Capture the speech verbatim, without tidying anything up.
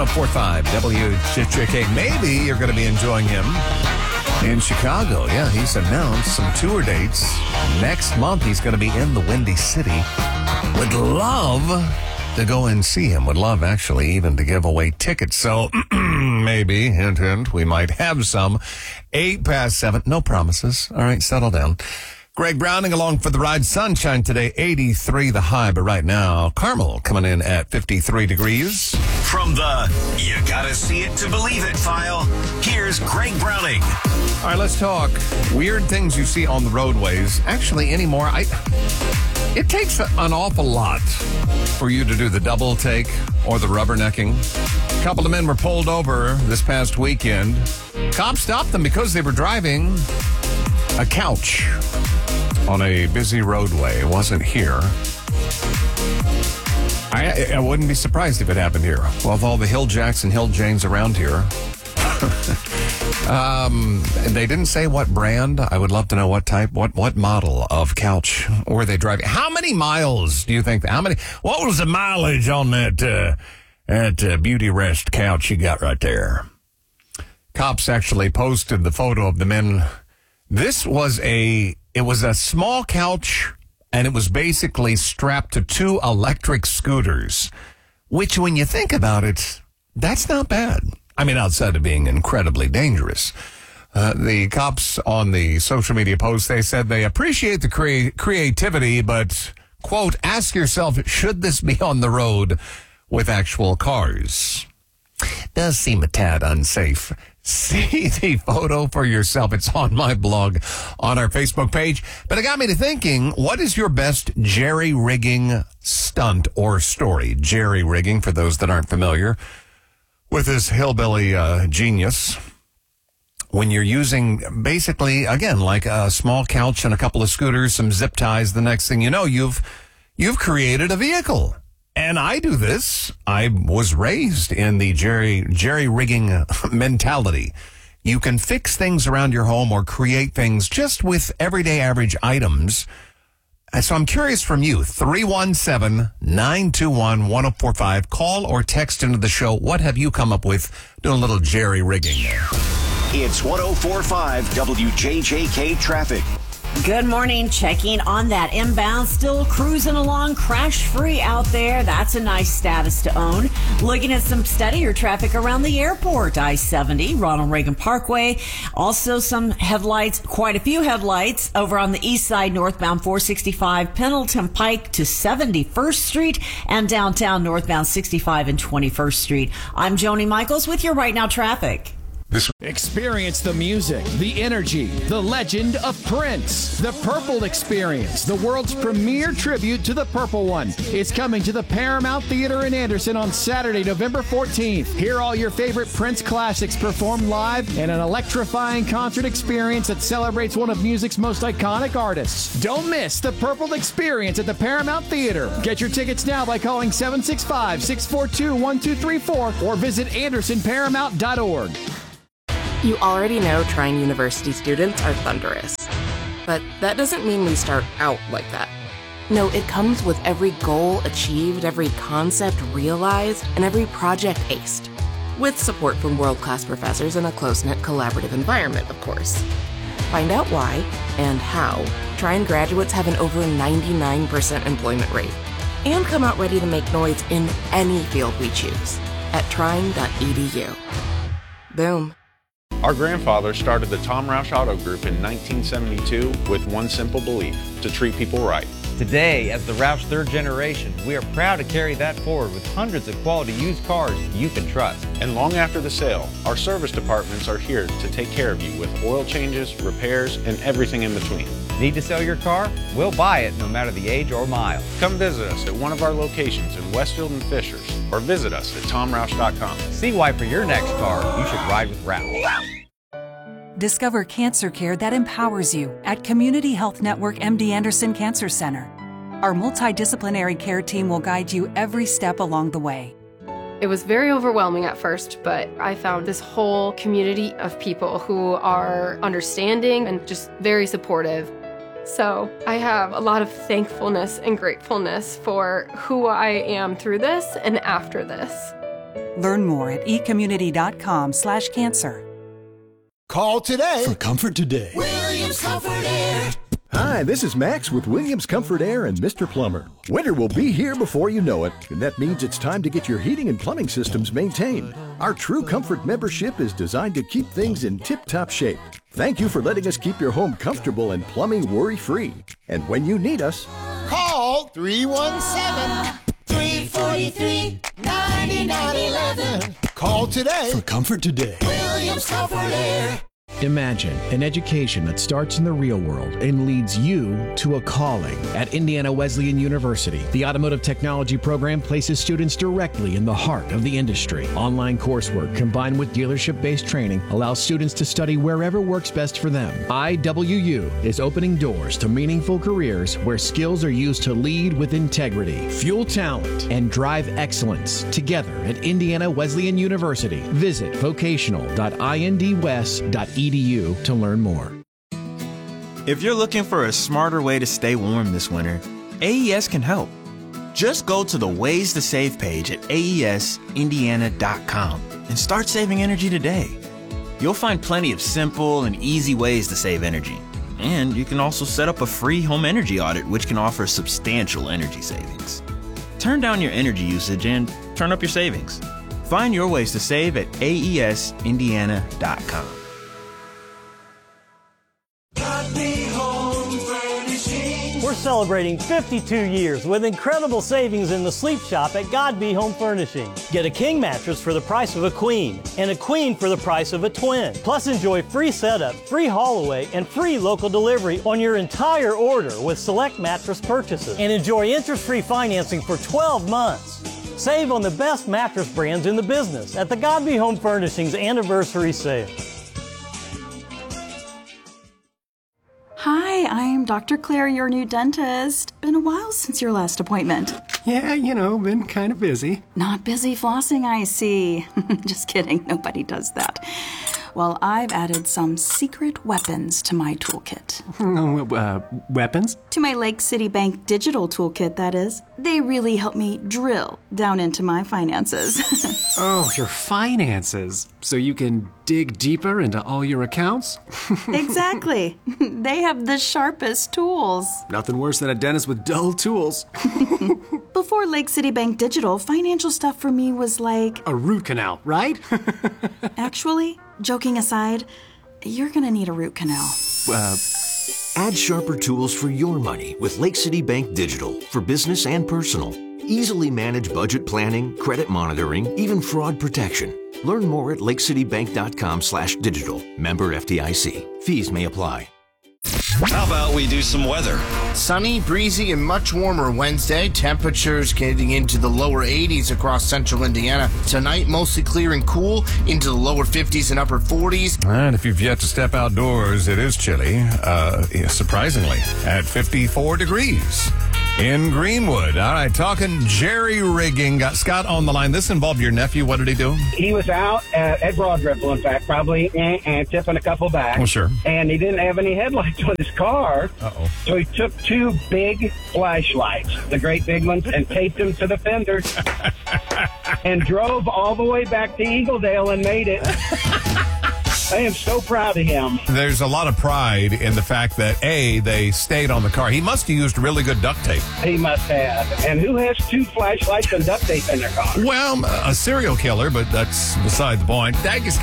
four five W J J K. Maybe you're going to be enjoying him in Chicago. Yeah, he's announced some tour dates. Next month, he's going to be in the Windy City. Would love to go and see him. Would love, actually, even to give away tickets. So maybe, hint, hint, we might have some. Eight past seven. No promises. All right, settle down. Greg Browning along for the ride. Sunshine today, eighty-three the high, but right now, Carmel coming in at fifty-three degrees. From the You Gotta See It to Believe It file, here's Greg Browning. All right, let's talk weird things you see on the roadways. Actually, anymore, I, it takes an awful lot for you to do the double take or the rubbernecking. A couple of men were pulled over this past weekend. Cops stopped them because they were driving a couch on a busy roadway. It wasn't here. I, I wouldn't be surprised if it happened here. Well, with all the Hill Jacks and Hill Janes around here. um, they didn't say what brand. I would love to know what type, what what model of couch were they driving. How many miles do you think? How many? What was the mileage on that uh, that uh, Beauty Rest couch you got right there? Cops actually posted the photo of the men. This was a, it was a small couch, and it was basically strapped to two electric scooters, which when you think about it, that's not bad. I mean, outside of being incredibly dangerous. Uh, the cops on the social media post, they said they appreciate the crea- creativity, but, quote, ask yourself, should this be on the road with actual cars? Does seem a tad unsafe. See the photo for yourself. It's on my blog on our Facebook page. But it got me to thinking, what is your best jerry-rigging stunt or story? Jerry-rigging, for those that aren't familiar with this hillbilly uh, genius. When you're using basically, again, like a small couch and a couple of scooters, some zip ties, the next thing you know, you've you've created a vehicle. And I do this. I was raised in the jerry jerry rigging mentality. You can fix things around your home or create things just with everyday average items. And so I'm curious from you, three one seven, nine two one, one oh four five. Call or text into the show. What have you come up with doing a little jerry rigging there? It's one oh four point five W J J K traffic. Good morning. Checking on that inbound. Still cruising along crash-free out there. That's a nice status to own. Looking at some steadier traffic around the airport. I seventy, Ronald Reagan Parkway. Also some headlights, quite a few headlights over on the east side, northbound four sixty-five, Pendleton Pike to seventy-first Street, and downtown northbound sixty-five and twenty-first Street. I'm Joni Michaels with your Right Now traffic. Experience the music, the energy, the legend of Prince. The Purple Experience, the world's premier tribute to the Purple One. It's coming to the Paramount Theater in Anderson on Saturday, November fourteenth. Hear all your favorite Prince classics performed live in an electrifying concert experience that celebrates one of music's most iconic artists. Don't miss the Purple Experience at the Paramount Theater. Get your tickets now by calling seven six five, six four two, one two three four or visit anderson paramount dot org. You already know Trine University students are thunderous, but that doesn't mean we start out like that. No, it comes with every goal achieved, every concept realized, and every project aced. With support from world-class professors in a close-knit collaborative environment, of course. Find out why and how Trine graduates have an over ninety-nine percent employment rate, and come out ready to make noise in any field we choose at trine dot e d u. Boom. Our grandfather started the Tom Roush Auto Group in nineteen seventy-two with one simple belief: to treat people right. Today, as the Roush third generation, we are proud to carry that forward with hundreds of quality used cars you can trust. And long after the sale, our service departments are here to take care of you with oil changes, repairs, and everything in between. Need to sell your car? We'll buy it no matter the age or mile. Come visit us at one of our locations in Westfield and Fishers, or visit us at tom roush dot com. See why for your next car, you should ride with Roush. Discover cancer care that empowers you at Community Health Network M D Anderson Cancer Center. Our multidisciplinary care team will guide you every step along the way. It was very overwhelming at first, but I found this whole community of people who are understanding and just very supportive. So I have a lot of thankfulness and gratefulness for who I am through this and after this. Learn more at ecommunity.com slash cancer. Call today for Comfort Today. Williams Comfort Air. Hi, this is Max with Williams Comfort Air and Mister Plumber. Winter will be here before you know it, and that means it's time to get your heating and plumbing systems maintained. Our True Comfort membership is designed to keep things in tip-top shape. Thank you for letting us keep your home comfortable and plumbing worry-free. And when you need us, call three one seven, three four three, nine nine one one. Call today for Comfort Today. Williams Comfort Air. Imagine an education that starts in the real world and leads you to a calling. At Indiana Wesleyan University, the Automotive Technology program places students directly in the heart of the industry. Online coursework combined with dealership-based training allows students to study wherever works best for them. I W U is opening doors to meaningful careers where skills are used to lead with integrity, fuel talent, and drive excellence together at Indiana Wesleyan University. Visit vocational dot indwest dot edu to learn more. If you're looking for a smarter way to stay warm this winter, A E S can help. Just go to the Ways to Save page at A E S Indiana dot com and start saving energy today. You'll find plenty of simple and easy ways to save energy. And you can also set up a free home energy audit, which can offer substantial energy savings. Turn down your energy usage and turn up your savings. Find your ways to save at A E S Indiana dot com. We're celebrating fifty-two years with incredible savings in the sleep shop at Godby Home Furnishing. Get a king mattress for the price of a queen and a queen for the price of a twin. Plus enjoy free setup, free haul away, and free local delivery on your entire order with select mattress purchases. And enjoy interest-free financing for twelve months. Save on the best mattress brands in the business at the Godby Home Furnishings Anniversary Sale. Hi, I'm Doctor Claire, your new dentist. Been a while since your last appointment. Yeah, you know, been kind of busy. Not busy flossing, I see. Just kidding, nobody does that. Well, I've added some secret weapons to my toolkit. uh, weapons? To my Lake City Bank digital toolkit, that is. They really help me drill down into my finances. Oh, your finances. So you can dig deeper into all your accounts? Exactly. They have the sharpest tools. Nothing worse than a dentist with dull tools. Before Lake City Bank Digital, financial stuff for me was like... a root canal, right? Actually, joking aside, you're gonna need a root canal. Uh, add sharper tools for your money with Lake City Bank Digital for business and personal. Easily manage budget planning, credit monitoring, even fraud protection. Learn more at lakecitybank.com slash digital. Member F D I C. Fees may apply. How about we do some weather? Sunny, breezy, and much warmer Wednesday. Temperatures getting into the lower eighties across central Indiana. Tonight, mostly clear and cool into the lower fifties and upper forties. And if you've yet to step outdoors, it is chilly, uh, surprisingly, at fifty-four degrees in Greenwood. All right, talking jerry rigging. Got Scott on the line. This involved your nephew. What did he do? He was out at, at Broad Ripple, in fact, probably eh, eh, tipping a couple back. Well, sure. And he didn't have any headlights on his car. Uh-oh. So he took two big flashlights, the great big ones, and taped them to the fenders and drove all the way back to Eagledale and made it. I am so proud of him. There's a lot of pride in the fact that, A, they stayed on the car. He must have used really good duct tape. He must have. And who has two flashlights and duct tape in their car? Well, a serial killer, but that's beside the point. Thank you, Scott.